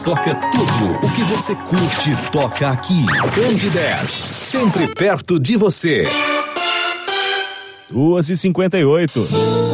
Toca tudo o que você curte, toca aqui. Candidez, sempre perto de você. 2h58.